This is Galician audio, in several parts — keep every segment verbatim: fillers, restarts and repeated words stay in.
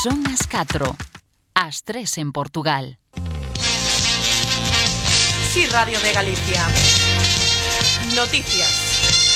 Son as catro, as tres en Portugal. Sí, Radio de Galicia. Noticias.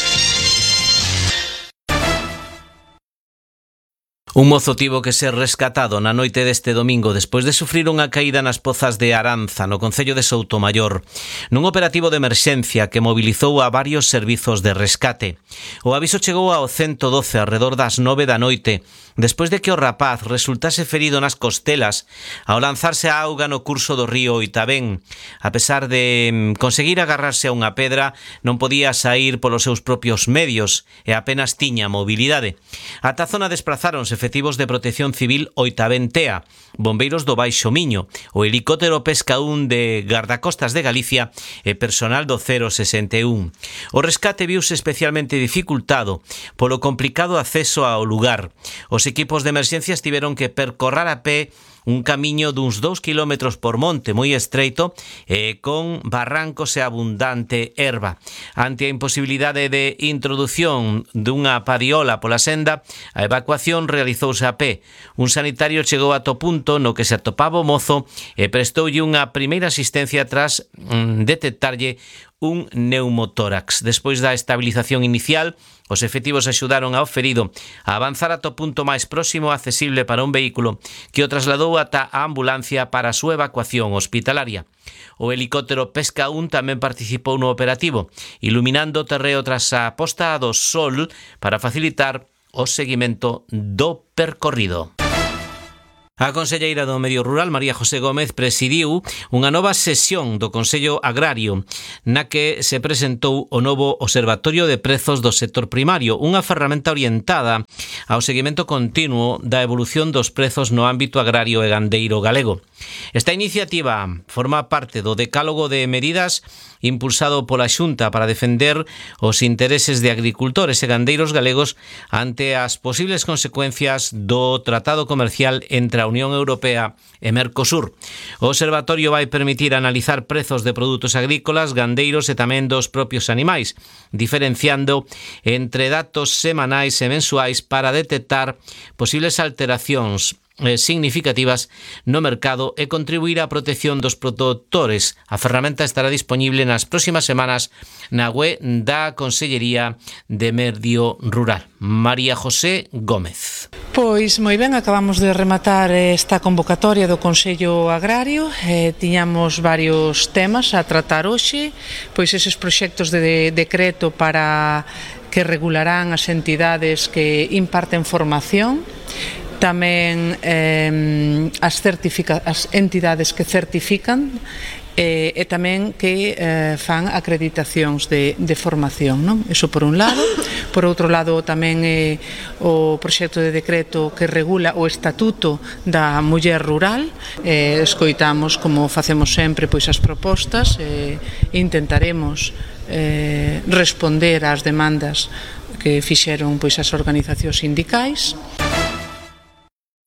Un mozo tivo que ser rescatado na noite deste domingo despois de sufrir unha caída nas pozas de Aranza, no concello de Soutomaior, nun operativo de emerxencia que mobilizou a varios servizos de rescate. O aviso chegou ao ciento doce arredor das nove da noite, despois de que o rapaz resultase ferido nas costelas ao lanzarse á auga no curso do río Oitabén. A pesar de conseguir agarrarse a unha pedra, non podía saír polos seus propios medios e apenas tiña mobilidade. Ata a zona desprazáronse efectivos de Protección Civil Oitabén Tea, bombeiros do Baixo Miño, o helicóptero Pesca un de Gardacostas de Galicia e personal do cero sesenta e un. O rescate viuse especialmente dificultado polo complicado acceso ao lugar. Os equipos de emerxencias tiveron que percorrer a pé un camiño duns dous kilómetros por monte moi estreito e con barrancos e abundante erva. Ante a imposibilidade de introdución dunha padiola pola senda, a evacuación realizouse a pé. Un sanitario chegou ata o punto no que se atopaba o mozo e prestoulle unha primeira asistencia tras mm, detectarlle un neumotórax. Despois da estabilización inicial, os efectivos axudaron ao ferido a avanzar ata o punto máis próximo accesible para un vehículo que o trasladou ata a ambulancia para a súa evacuación hospitalaria. O helicóptero Pesca un tamén participou no operativo, iluminando o terreo tras a posta do sol para facilitar o seguimento do percorrido. A conselleira do Medio Rural, María José Gómez, presidiu unha nova sesión do Consello Agrario na que se presentou o novo Observatorio de Prezos do Sector Primario, unha ferramenta orientada ao seguimento continuo da evolución dos prezos no ámbito agrario e gandeiro galego. Esta iniciativa forma parte do decálogo de medidas impulsado pola Xunta para defender os intereses de agricultores e gandeiros galegos ante as posibles consecuencias do Tratado Comercial entre a Unión Europea e Mercosur. O observatorio vai permitir analizar prezos de produtos agrícolas, gandeiros e tamén dos propios animais, diferenciando entre datos semanais e mensuais para detectar posibles alteracións significativas no mercado e contribuir á protección dos produtores. A ferramenta estará disponible nas próximas semanas na web da Consellería de Medio Rural. María José Gómez. Pois moi ben, acabamos de rematar esta convocatoria do Consello Agrario. Eh, tiñamos varios temas a tratar hoxe, pois eses proxectos de decreto para que regularán as entidades que imparten formación, tamén eh, as, certifica- as entidades que certifican e, e tamén que eh, fan acreditacións de, de formación, non? Eso por un lado. Por outro lado, tamén eh, o proxecto de decreto que regula o Estatuto da Muller Rural. Eh, escoitamos, como facemos sempre, pois as propostas e eh, intentaremos eh, responder ás demandas que fixeron pois as organizacións sindicais.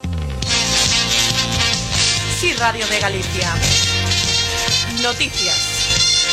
Sí, Radio de Galicia. Noticias.